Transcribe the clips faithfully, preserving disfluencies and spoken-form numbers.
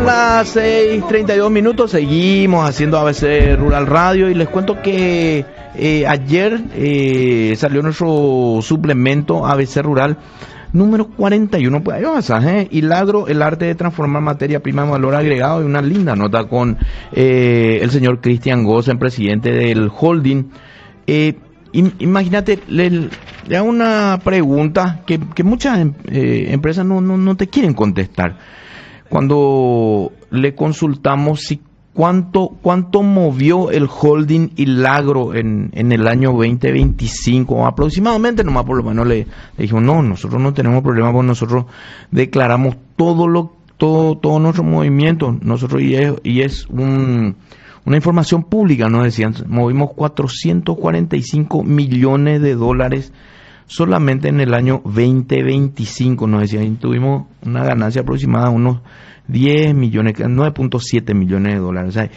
las seis treinta y dos minutos, seguimos haciendo A B C Rural Radio y les cuento que eh, ayer eh, salió nuestro suplemento A B C Rural número cuarenta y uno, pues hay un mensaje, Hilagro, el arte de transformar materia prima en valor agregado, y una linda nota con eh, el señor Cristian Gosen, presidente del holding. Eh, Imagínate, le, le hago una pregunta que, que muchas eh, empresas no, no, no te quieren contestar. Cuando le consultamos si cuánto cuánto movió el holding Hilagro en, en el año veinte veinticinco, aproximadamente, nomás por lo menos le, le dijimos, no, nosotros no tenemos problema, porque nosotros declaramos todo lo todo todo nuestro movimiento, nosotros y es, y es un Una información pública, nos decían, movimos cuatrocientos cuarenta y cinco millones de dólares solamente en el año veinte veinticinco, nos decían, y tuvimos una ganancia aproximada de unos diez millones, nueve punto siete millones de dólares. O sea,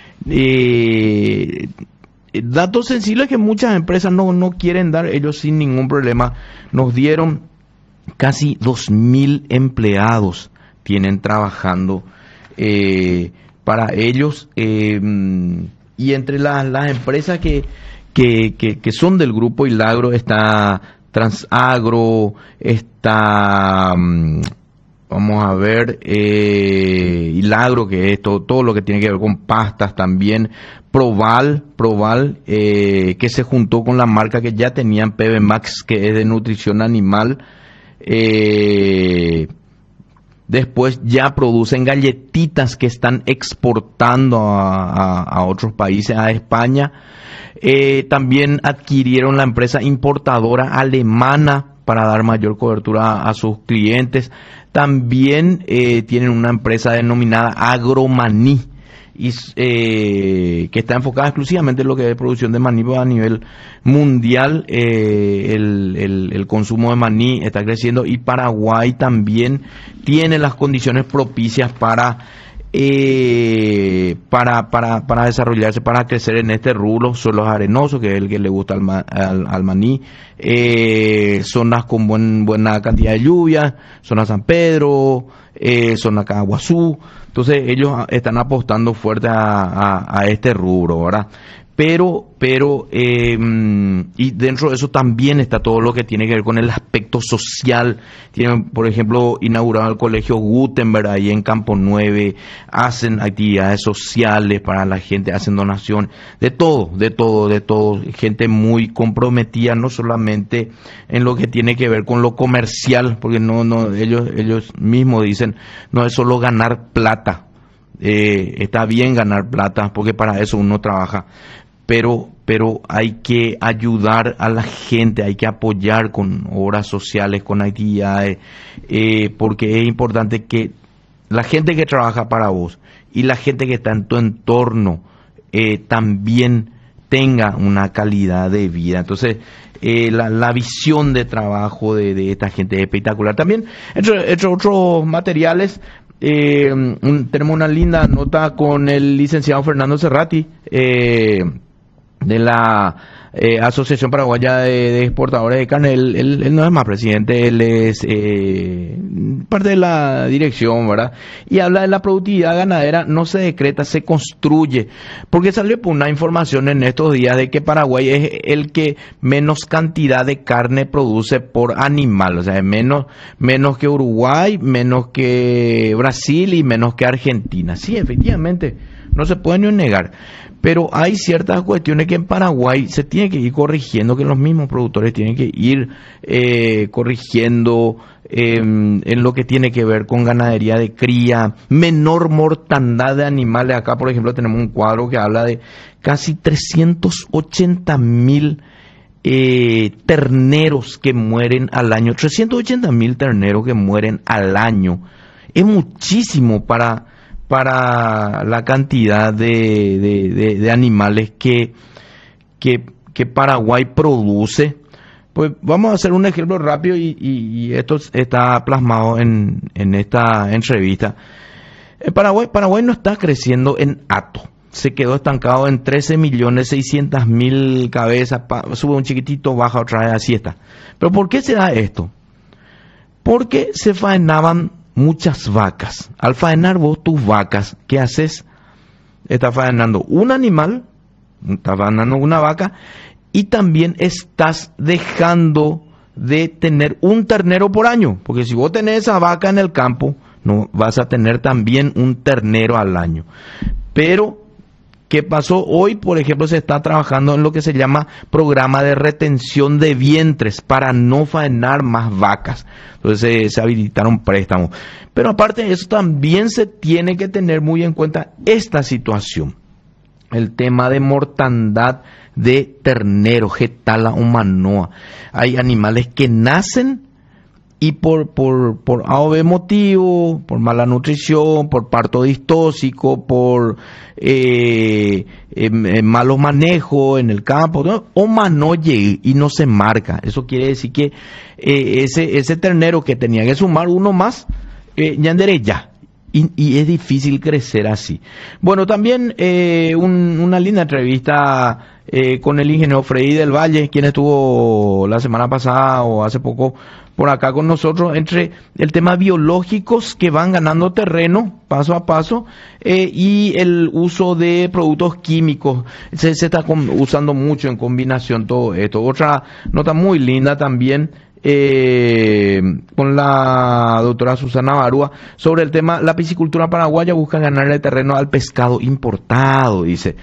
eh, datos sensibles que muchas empresas no, no quieren dar, ellos sin ningún problema nos dieron. Casi dos mil empleados tienen trabajando eh, para ellos, eh, y entre las, las empresas que, que, que, que son del grupo Hilagro está Transagro, está, vamos a ver, eh, Hilagro, que es todo, todo lo que tiene que ver con pastas también, Proval, Proval eh, que se juntó con la marca que ya tenían, P B Max, que es de nutrición animal. eh, Después ya producen galletitas que están exportando a, a, a otros países, a España. Eh, también adquirieron la empresa importadora alemana para dar mayor cobertura a, a sus clientes. También eh, tienen una empresa denominada Agromaní, y, eh, que está enfocada exclusivamente en lo que es producción de maní a nivel mundial. Eh, el, el, el consumo de maní está creciendo, y Paraguay también tiene las condiciones propicias para eh, para, para para desarrollarse, para crecer en este rubro. Suelos arenosos, que es el que le gusta al, ma, al, al maní, eh, zonas con buen, buena cantidad de lluvia, zona San Pedro, eh, zona Caguazú. Entonces ellos están apostando fuerte a, a, a este rubro, ¿verdad? Pero, pero, eh, y dentro de eso también está todo lo que tiene que ver con el aspecto social. Tienen, por ejemplo, inaugurado el colegio Gutenberg ahí en Campo nueve, hacen actividades sociales para la gente, hacen donación, de todo, de todo, de todo. Gente muy comprometida, no solamente en lo que tiene que ver con lo comercial, porque no, no, ellos, ellos mismos dicen, no es solo ganar plata. Eh, está bien ganar plata, porque para eso uno trabaja, pero pero hay que ayudar a la gente, hay que apoyar con obras sociales, con actividades, eh, porque es importante que la gente que trabaja para vos y la gente que está en tu entorno eh, también tenga una calidad de vida. Entonces, eh, la, la visión de trabajo de, de esta gente es espectacular. También, entre, entre otros materiales, eh, un, tenemos una linda nota con el licenciado Fernando Cerrati, eh, de la eh, Asociación Paraguaya de, de Exportadores de Carne. Él, él, él no es más presidente, él es eh, parte de la dirección, ¿verdad? Y habla de la productividad ganadera, no se decreta, se construye, porque salió por una información en estos días de que Paraguay es el que menos cantidad de carne produce por animal, o sea, menos, menos que Uruguay, menos que Brasil y menos que Argentina. Sí, efectivamente, no se puede ni negar. Pero hay ciertas cuestiones que en Paraguay se tiene que ir corrigiendo, que los mismos productores tienen que ir eh, corrigiendo eh, en lo que tiene que ver con ganadería de cría, menor mortandad de animales. Acá, por ejemplo, tenemos un cuadro que habla de casi trescientos ochenta mil eh, terneros que mueren al año. trescientos ochenta mil terneros que mueren al año. Es muchísimo para... para la cantidad de, de, de, de animales que, que, que Paraguay produce. Pues vamos a hacer un ejemplo rápido y, y, y esto está plasmado en, en esta entrevista. En Paraguay, Paraguay no está creciendo en hato. Se quedó estancado en trece millones seiscientas mil cabezas, pa, sube un chiquitito, baja otra vez, así está. Pero ¿por qué se da esto? Porque se faenaban muchas vacas. Al faenar vos tus vacas, ¿qué haces? Estás faenando un animal, estás faenando una vaca, y también estás dejando de tener un ternero por año, porque si vos tenés esa vaca en el campo, no vas a tener también un ternero al año. Pero ¿qué pasó? Hoy, por ejemplo, se está trabajando en lo que se llama programa de retención de vientres para no faenar más vacas. Entonces eh, se habilitaron préstamos. Pero aparte de eso, también se tiene que tener muy en cuenta esta situación. El tema de mortandad de ternero, Getala humanoa. Hay animales que nacen y por, por, por A o B motivo, por mala nutrición, por parto distóxico, por eh, eh, eh, malos manejos en el campo, ¿no? O manoye y no se marca. Eso quiere decir que eh, ese, ese ternero que tenía que sumar uno más, eh, ya enderé ya. Y, y es difícil crecer así. Bueno, también eh, un, una linda entrevista eh, con el ingeniero Freddy del Valle, quien estuvo la semana pasada o hace poco por acá con nosotros, entre el tema biológicos que van ganando terreno paso a paso eh, y el uso de productos químicos. Se, se está com- usando mucho en combinación todo esto. Otra nota muy linda también Eh, con la doctora Susana Barúa sobre el tema, la piscicultura paraguaya busca ganarle terreno al pescado importado, dice.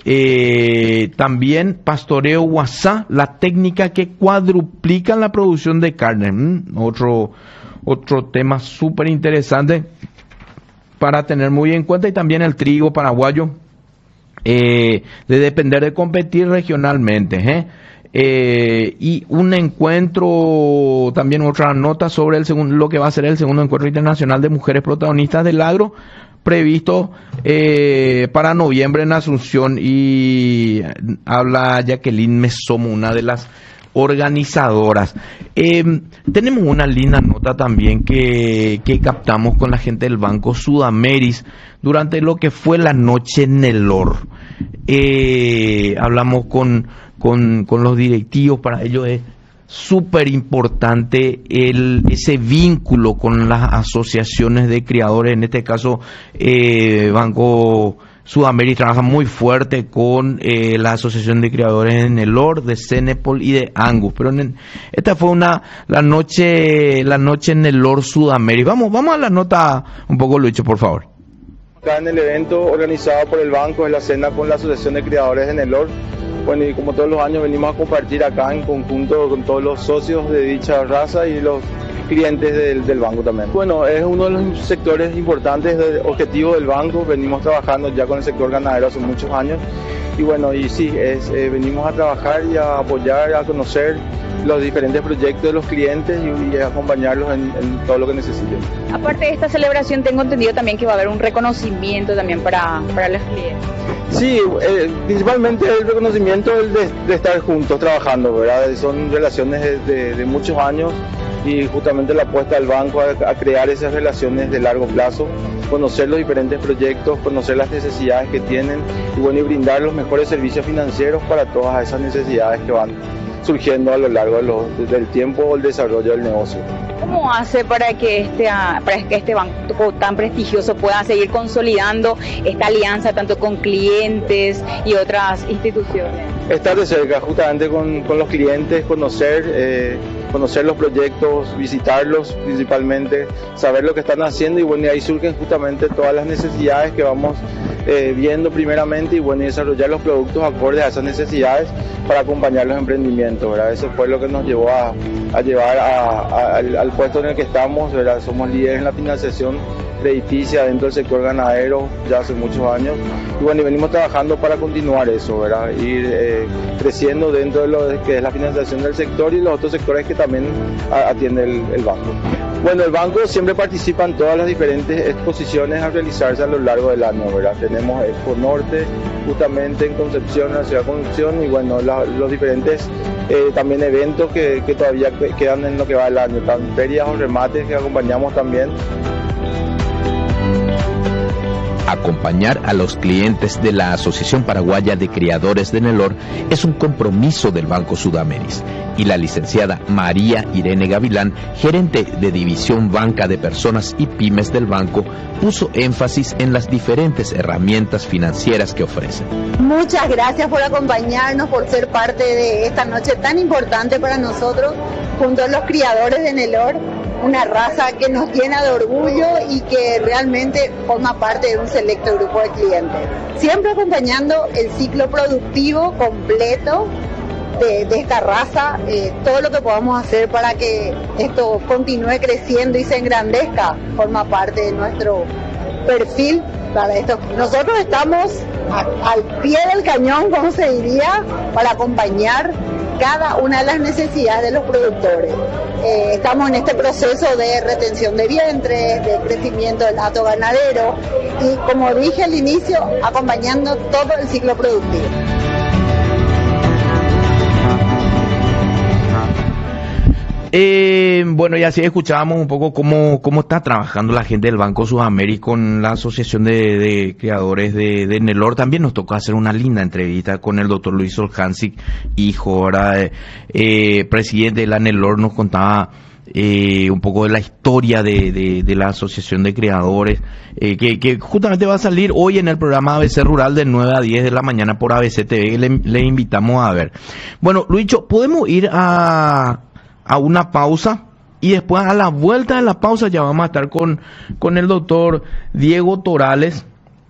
Eh, también pastoreo guasá, la técnica que cuadruplica la producción de carne. ¿Mm? Otro, otro tema súper interesante para tener muy en cuenta. Y también el trigo paraguayo, eh, de depender de competir regionalmente, ¿eh? Eh, y un encuentro, también otra nota sobre el segundo, lo que va a ser el segundo encuentro internacional de mujeres protagonistas del agro, previsto eh, para noviembre en Asunción, y habla Jacqueline Mesomo, una de las organizadoras. Eh, tenemos una linda nota también que, que captamos con la gente del Banco Sudameris durante lo que fue la noche en Nelor. Eh, hablamos con Con, con los directivos. Para ellos es súper importante el, ese vínculo con las asociaciones de criadores. En este caso, eh, Banco Sudameris trabaja muy fuerte con eh, la asociación de criadores en el Nelor, de Cenepol y de Angus. Pero en, esta fue una la noche la noche en Nelor Sudameris. Vamos, vamos a la nota un poco, Lucho, por favor. Acá en el evento organizado por el banco es la cena con la asociación de criadores de Nelor. Bueno, y como todos los años venimos a compartir acá en conjunto con todos los socios de dicha raza y los clientes del, del banco también. Bueno, es uno de los sectores importantes de objetivo del banco. Venimos trabajando ya con el sector ganadero hace muchos años y bueno, y sí, es, eh, venimos a trabajar y a apoyar, a conocer los diferentes proyectos de los clientes y, y acompañarlos en, en todo lo que necesiten. Aparte de esta celebración, tengo entendido también que va a haber un reconocimiento también para, para los clientes. Sí, eh, principalmente el reconocimiento de, de estar juntos trabajando, ¿verdad? Son relaciones de, de, de muchos años y justamente la apuesta del banco a, a crear esas relaciones de largo plazo, conocer los diferentes proyectos, conocer las necesidades que tienen y bueno, y brindar los mejores servicios financieros para todas esas necesidades que van surgiendo a lo largo de lo, del tiempo o el desarrollo del negocio. ¿Cómo hace para que este para que este banco tan prestigioso pueda seguir consolidando esta alianza tanto con clientes y otras instituciones? Estar de cerca justamente con, con los clientes, conocer eh, conocer los proyectos, visitarlos principalmente, saber lo que están haciendo y bueno, y ahí surgen justamente todas las necesidades que vamos eh, viendo primeramente y bueno, y desarrollar los productos acordes a esas necesidades para acompañar los emprendimientos, ¿verdad? Eso fue lo que nos llevó a, a llevar a, a, al, al puesto en el que estamos, ¿verdad? Somos líderes en la financiación crediticia dentro del sector ganadero ya hace muchos años y bueno, y venimos trabajando para continuar eso, ¿verdad? Ir eh, creciendo dentro de lo que es la financiación del sector y los otros sectores que también atiende el, el banco. Bueno, el banco siempre participa en todas las diferentes exposiciones a realizarse a lo largo del año, ¿verdad? Tenemos Expo Norte justamente en Concepción, en la ciudad de Concepción y bueno, la, los diferentes eh, también eventos que, que todavía quedan en lo que va del año, tanto ferias o remates que acompañamos también. Acompañar a los clientes de la Asociación Paraguaya de Criadores de Nelor es un compromiso del Banco Sudameris. y la licenciada María Irene Gavilán, gerente de División Banca de Personas y Pymes del banco, puso énfasis en las diferentes herramientas financieras que ofrecen. Muchas gracias por acompañarnos, por ser parte de esta noche tan importante para nosotros, junto a los criadores de Enelor, una raza que nos llena de orgullo y que realmente forma parte de un selecto grupo de clientes. Siempre acompañando el ciclo productivo completo de, de esta raza, eh, todo lo que podamos hacer para que esto continúe creciendo y se engrandezca, forma parte de nuestro perfil para esto. Nosotros estamos a, al pie del cañón, como se diría, para acompañar cada una de las necesidades de los productores. Eh, estamos en este proceso de retención de vientres, de crecimiento del hato ganadero y, como dije al inicio, acompañando todo el ciclo productivo. Eh, bueno, y así escuchábamos un poco cómo, cómo está trabajando la gente del Banco Sudamérica con la Asociación de, de Creadores de, de Enelor. También nos tocó hacer una linda entrevista con el doctor Luis Soljancic, hijo, ahora eh, eh, presidente de la Enelor. Nos contaba eh, un poco de la historia de, de, de la Asociación de Creadores, eh, que, que justamente va a salir hoy en el programa A B C Rural de nueve a diez de la mañana por A B C T V. Le, le invitamos a ver. Bueno, Luicho, podemos ir a... a una pausa y después a la vuelta de la pausa ya vamos a estar con, con el doctor Diego Torales,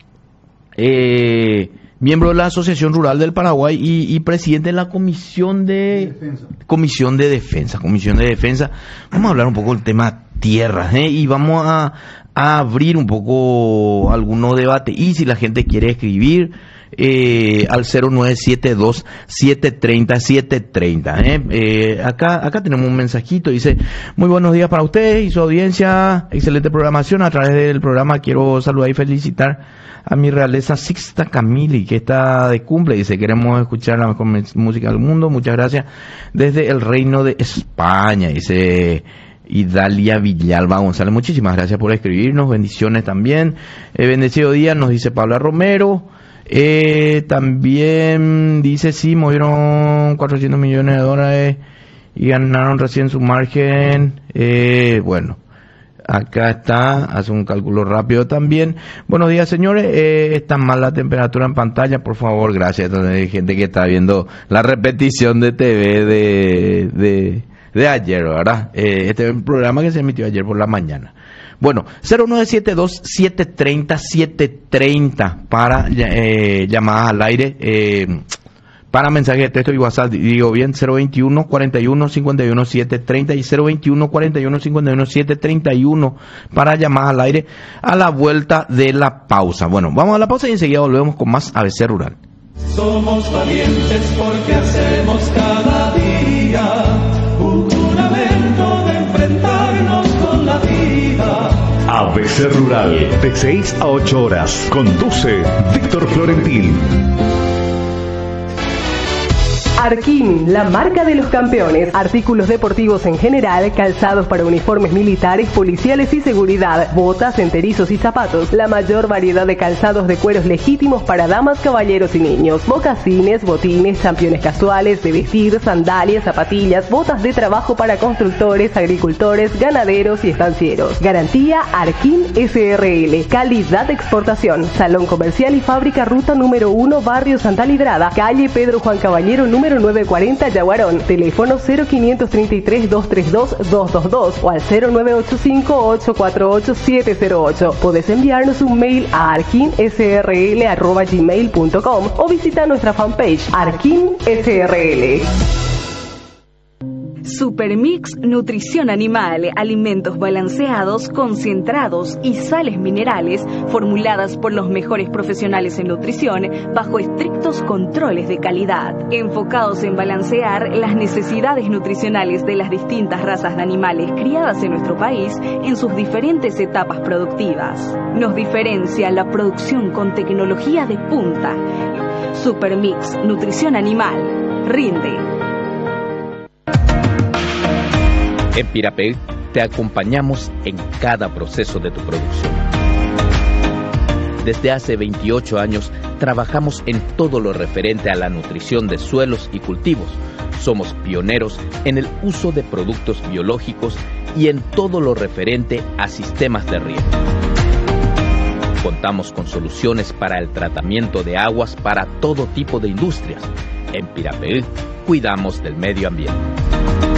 eh, miembro de la Asociación Rural del Paraguay y, y presidente de la Comisión de, de Comisión de Defensa. Comisión de Defensa. Vamos a hablar un poco del tema tierras, ¿eh? Y vamos a, a abrir un poco algunos debates. Y si la gente quiere escribir, Eh, al cero nueve siete dos, siete tres cero, siete tres cero. ¿eh? Eh, acá, acá tenemos un mensajito, dice: muy buenos días para ustedes y su audiencia, excelente programación. A través del programa quiero saludar y felicitar a mi realeza Sixta Camili, que está de cumple. Dice: queremos escuchar la mejor música del mundo, muchas gracias, desde el Reino de España. Dice Idalia Villalba González, muchísimas gracias por escribirnos, bendiciones también. Eh, bendecido día, nos dice Pablo Romero. Eh, también dice: sí, movieron cuatrocientos millones de dólares y ganaron recién su margen. Eh, bueno, acá está, hace un cálculo rápido también. Buenos días, señores. Eh, está mal la temperatura en pantalla, por favor, gracias. Entonces, hay gente que está viendo la repetición de T V de, de, de ayer, ¿verdad? Eh, este es un programa que se emitió ayer por la mañana. Bueno, cero nueve siete dos, siete tres cero, siete tres cero para eh, llamadas al aire, eh, para mensajes de texto y WhatsApp, digo bien, cero veintiuno, cuarenta y uno, cincuenta y uno, setecientos treinta y cero veintiuno, cuarenta y uno, cincuenta y uno, setecientos treinta y uno para llamadas al aire a la vuelta de la pausa. Bueno, vamos a la pausa y enseguida volvemos con más A B C Rural. Somos valientes porque hacemos cada día un juramento de enfrentarnos con la vida. A B C Rural, de seis a ocho horas. Conduce Víctor Florentín. Arquín, la marca de los campeones. Artículos deportivos en general, calzados para uniformes militares, policiales y seguridad, botas, enterizos y zapatos. La mayor variedad de calzados de cueros legítimos para damas, caballeros y niños. Mocasines, botines, championes casuales, de vestir, sandalias, zapatillas, botas de trabajo para constructores, agricultores, ganaderos y estancieros. Garantía Arquín S R L. Calidad de exportación. Salón comercial y fábrica, ruta número uno, barrio Santa Librada, calle Pedro Juan Caballero, número nueve cuarenta, Yaguarón. Teléfono cero quinientos treinta y tres, doscientos treinta y dos, doscientos veintidós o al cero nueve ocho cinco, ocho cuatro ocho, siete cero ocho. Podés enviarnos un mail a arquinsrl arroba gmail punto com o visita nuestra fanpage Arquín S R L. Supermix Nutrición Animal, alimentos balanceados, concentrados y sales minerales formuladas por los mejores profesionales en nutrición bajo estrictos controles de calidad, enfocados en balancear las necesidades nutricionales de las distintas razas de animales criadas en nuestro país en sus diferentes etapas productivas. Nos diferencia la producción con tecnología de punta. Supermix Nutrición Animal rinde. En Pirapeg te acompañamos en cada proceso de tu producción. Desde hace veintiocho años trabajamos en todo lo referente a la nutrición de suelos y cultivos, Somos pioneros en el uso de productos biológicos y en todo lo referente a sistemas de riego. Contamos con soluciones para el tratamiento de aguas para todo tipo de industrias. En Pirapeú, cuidamos del medio ambiente.